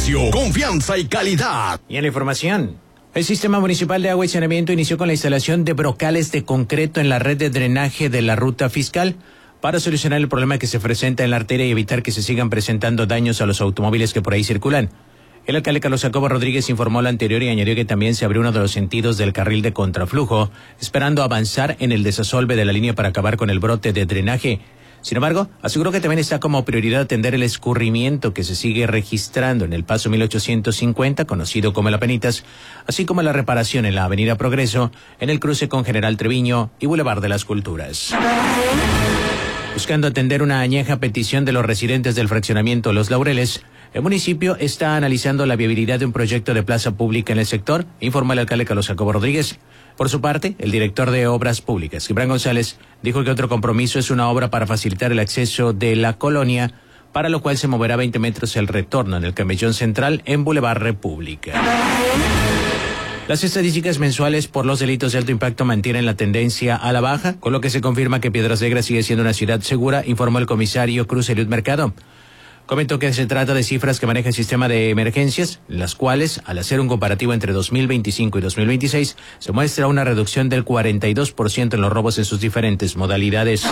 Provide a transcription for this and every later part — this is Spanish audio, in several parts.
Confianza y calidad. Y en la información, el Sistema Municipal de Agua y Saneamiento inició con la instalación de brocales de concreto en la red de drenaje de la ruta fiscal para solucionar el problema que se presenta en la arteria y evitar que se sigan presentando daños a los automóviles que por ahí circulan. El alcalde Carlos Jacobo Rodríguez informó lo anterior y añadió que también se abrió uno de los sentidos del carril de contraflujo, esperando avanzar en el desasolve de la línea para acabar con el brote de drenaje. Sin embargo, aseguró que también está como prioridad atender el escurrimiento que se sigue registrando en el paso 1850, conocido como La Penitas, así como la reparación en la avenida Progreso, en el cruce con General Treviño y Boulevard de las Culturas. Buscando atender una añeja petición de los residentes del fraccionamiento Los Laureles, el municipio está analizando la viabilidad de un proyecto de plaza pública en el sector, informó el alcalde Carlos Jacobo Rodríguez. Por su parte, el director de Obras Públicas, Gibran González, dijo que otro compromiso es una obra para facilitar el acceso de la colonia, para lo cual se moverá 20 metros el retorno en el camellón central en Boulevard República. Las estadísticas mensuales por los delitos de alto impacto mantienen la tendencia a la baja, con lo que se confirma que Piedras Negras sigue siendo una ciudad segura, informó el comisario Cruz Eliud Mercado. Comentó que se trata de cifras que maneja el sistema de emergencias, las cuales, al hacer un comparativo entre 2025 y 2026, se muestra una reducción del 42% en los robos en sus diferentes modalidades.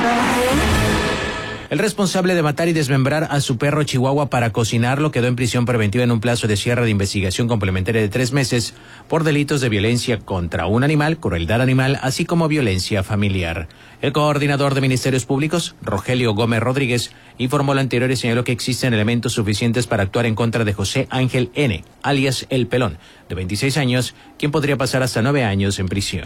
El responsable de matar y desmembrar a su perro chihuahua para cocinarlo quedó en prisión preventiva en un plazo de cierre de investigación complementaria de 3 meses por delitos de violencia contra un animal, crueldad animal, así como violencia familiar. El coordinador de Ministerios Públicos, Rogelio Gómez Rodríguez, informó lo anterior y señaló que existen elementos suficientes para actuar en contra de José Ángel N., alias El Pelón, de 26 años, quien podría pasar hasta 9 años en prisión.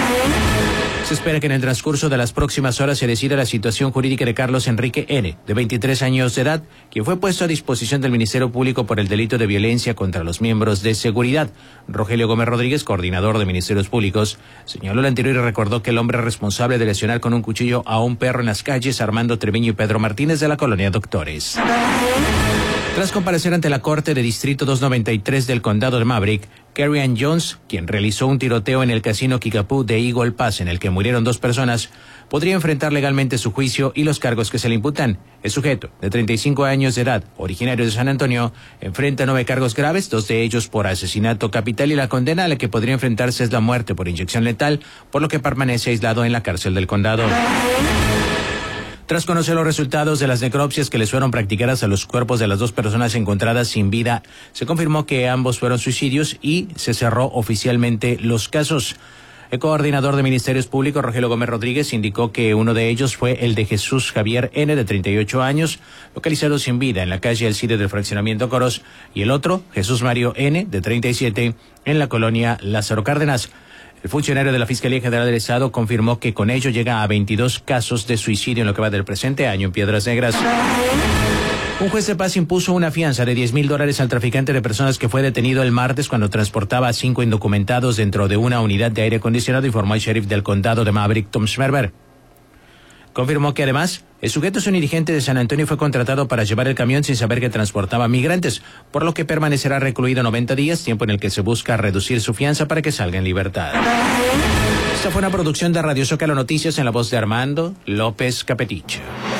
Se espera que en el transcurso de las próximas horas se decida la situación jurídica de Carlos Enrique N., de 23 años de edad, quien fue puesto a disposición del Ministerio Público por el delito de violencia contra los miembros de seguridad. Rogelio Gómez Rodríguez, coordinador de Ministerios Públicos, señaló lo anterior y recordó que el hombre responsable de lesionar con un cuchillo a un perro en las calles Armando Treviño y Pedro Martínez de la colonia Doctores. Tras comparecer ante la Corte de Distrito 293 del Condado de Maverick, Carrie Ann Jones, quien realizó un tiroteo en el casino Kickapoo de Eagle Pass en el que murieron 2 personas, podría enfrentar legalmente su juicio y los cargos que se le imputan. El sujeto, de 35 años de edad, originario de San Antonio, enfrenta 9 cargos graves, 2 de ellos por asesinato capital, y la condena a la que podría enfrentarse es la muerte por inyección letal, por lo que permanece aislado en la cárcel del condado. Tras conocer los resultados de las necropsias que les fueron practicadas a los cuerpos de las 2 personas encontradas sin vida, se confirmó que ambos fueron suicidios y se cerró oficialmente los casos. El coordinador de Ministerios Públicos, Rogelio Gómez Rodríguez, indicó que uno de ellos fue el de Jesús Javier N., de 38 años, localizado sin vida en la calle Alcide del fraccionamiento Coros, y el otro, Jesús Mario N., de 37, en la colonia Lázaro Cárdenas. El funcionario de la Fiscalía General del Estado confirmó que con ello llega a 22 casos de suicidio en lo que va del presente año en Piedras Negras. Un juez de paz impuso una fianza de $10,000 al traficante de personas que fue detenido el martes cuando transportaba a 5 indocumentados dentro de una unidad de aire acondicionado, informó el sheriff del condado de Maverick, Tom Schmerber. Confirmó que además, el sujeto es un dirigente de San Antonio y fue contratado para llevar el camión sin saber que transportaba migrantes, por lo que permanecerá recluido 90 días, tiempo en el que se busca reducir su fianza para que salga en libertad. Esta fue una producción de Radio Zócalo Noticias en la voz de Armando López Capetich.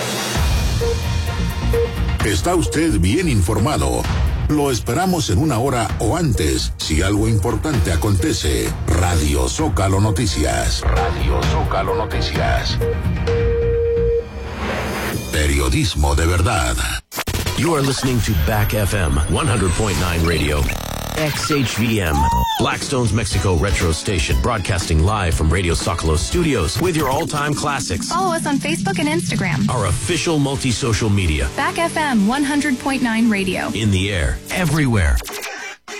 Está usted bien informado. Lo esperamos en 1 hora o antes, si algo importante acontece. Radio Zócalo Noticias. Radio Zócalo Noticias. Periodismo de verdad. You are listening to Back FM 100.9 Radio. XHVM, Blackstone's Mexico Retro Station, broadcasting live from Radio Zócalo Studios with your all-time classics. Follow us on Facebook and Instagram. Our official multi-social media. Back FM 100.9 Radio. In the air, everywhere.